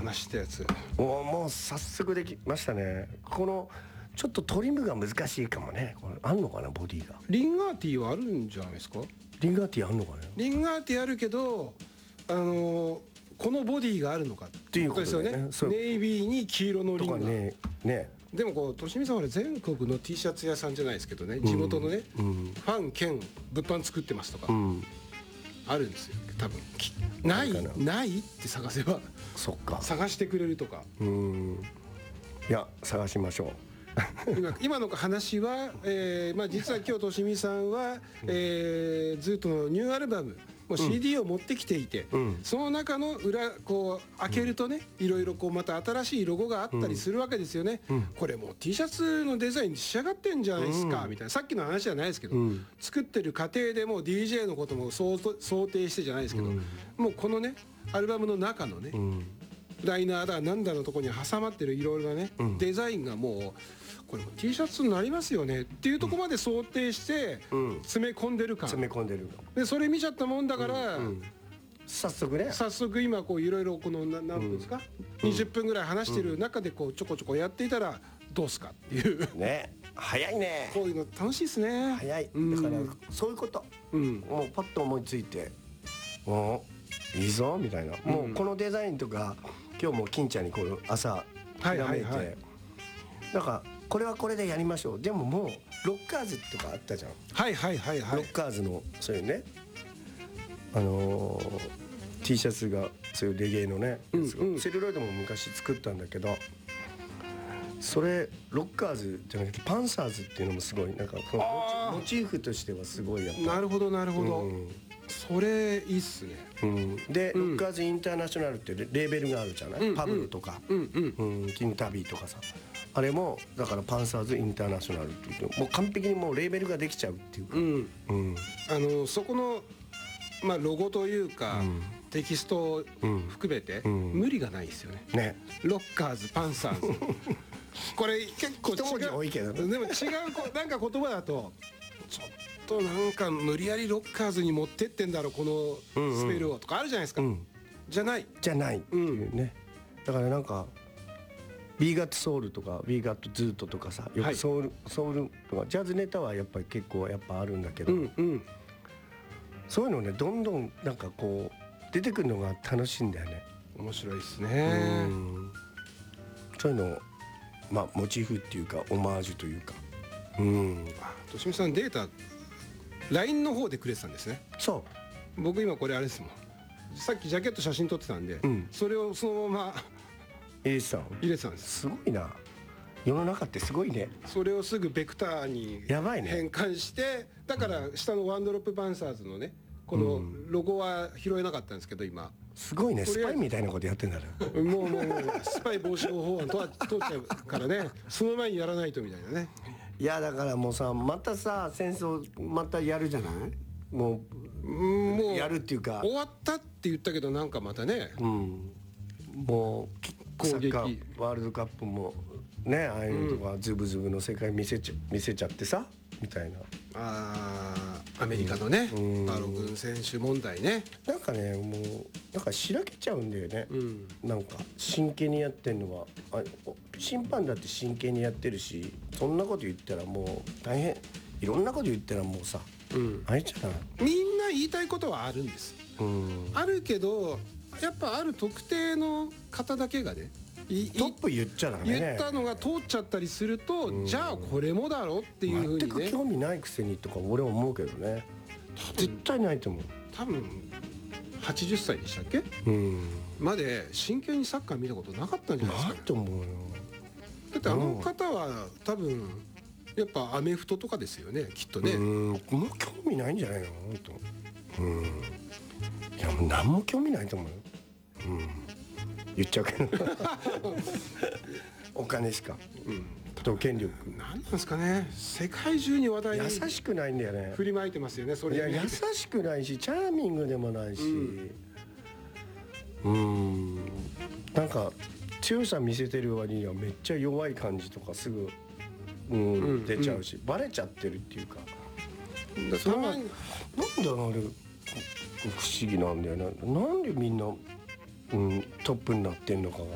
話したやつ。 もう早速できましたね。このちょっとトリムが難しいかもね。これあんのかな、ボディが。 リンガーティはあるんじゃないですか。 リンガーティあんのかな。 リンガーティあるけどこのボディがあるのかっていうことですよね。 ネイビーに黄色のリンガーとかね。 でもこうとしみさんは全国の T シャツ屋さんじゃないですけどね、地元のね、ファン兼物販作ってますとか、あるんですよ多分。ないって探せばそっか探してくれるとか。 いや探しましょう。 今の話は、実は今日としみさんは、ずっとのニューアルバムもう CD を持ってきていて、その中の裏こう開けるとね、いろいろこうまた新しいロゴがあったりするわけですよね。これもう T シャツのデザインに仕上がってんじゃないですかみたいな、さっきの話じゃないですけど、作ってる過程でもう DJ のことも想定してじゃないですけど、もうこのねアルバムの中のね、ライナーだなんだのところに挟まってるいろいろなね、デザインがもうこれも T シャツになりますよねっていうところまで想定して詰め込んでる感、でそれ見ちゃったもんだから、早速今こういろいろこの何分ですか、20分ぐらい話してる中でこうちょこちょこやっていたらどうすかっていうね。早いね。 こういうの楽しいですね。 早い。だからそういうこと、もうパッと思いついてもういいぞみたいな、もうこのデザインとか今日も金ちゃんにこう朝ひらめいて、なんかこれはこれでやりましょう。でももうロッカーズとかあったじゃん。ロッカーズのそういうねT シャツがそういうレゲエのね、セルロイドも昔作ったんだけど、それロッカーズじゃなくてパンサーズっていうのもすごいなんかこのモチーフとしてはすごいやっぱ。 なるほど、それいいっすね。 でロッカーズインターナショナルってレーベルがあるじゃない。パブロとかキングタビーとかさ、あれもだからパンサーズインターナショナルっていうもう完璧にもうレーベルができちゃうっていうか、そこのロゴというか、テキストを含めて、無理がないですよね。ロッカーズパンサーズこれ結構一文字多いけどね。 でも違うなんか言葉だとちょっとなんか無理やりロッカーズに持ってってんだろこのスペルをとかあるじゃないですか。じゃないっていうね。だからなんかWe Got Soul とか We Got Zoot とかさ、よくソウルとかジャズネタはやっぱり結構やっぱあるんだけど、そういうのねどんどんなんかこう出てくるのが楽しいんだよね。 面白いですね。 そういうのをモチーフっていうかオマージュというか。 としみさんデータ LINE の方でくれてたんですね。 そう。 僕今これあれですもん。さっきジャケット写真撮ってたんで、それをそのまま入れてたんです。 すごいな。世の中ってすごいね。 それをすぐベクターに変換して、だから下のワンドロップパンサーズのねこのロゴは拾えなかったんですけど、今すごいね。スパイみたいなことやってんだね。 もうスパイ防止法案通っちゃうからね、その前にやらないとみたいなね。 いやだからもうさ、またさ戦争またやるじゃない。もうやるっていうか終わったって言ったけどなんかまたね、 もうサッカーワールドカップもね、ああいうのとかズブズブの世界見せちゃってさみたいな。 アメリカのね、バロ軍選手問題ね。 なんかねもうなんかしらけちゃうんだよね。なんか真剣にやってんのは審判だって真剣にやってるし、そんなこと言ったらもう大変、いろんなこと言ったらもうさ、あれじゃない。 みんな言いたいことはあるんです。あるけどやっぱある特定の方だけがねトップ言っちゃダメね。 言ったのが通っちゃったりすると、じゃあこれもだろっていうふうにね。 全く興味ないくせにとか俺は思うけどね。絶対ないと思う。 多分80歳でしたっけ、まで真剣にサッカー見たことなかったんじゃないですかね。 ないと思うよ。だってあの方は多分やっぱアメフトとかですよね、きっとね。 もう興味ないんじゃないの本当。いやもう何も興味ないと思うよ。言っちゃうけどお金しか、と権力。 何なんですかね、世界中に話題に優しくないんだよね。 振りまいてますよね。それいや優しくないしチャーミングでもないし、なんか強さ見せてる割にはめっちゃ弱い感じとかすぐ、出ちゃうし、バレちゃってるっていうか。それはなんであれ不思議なんだよな。なんでみんなトップになってんのかが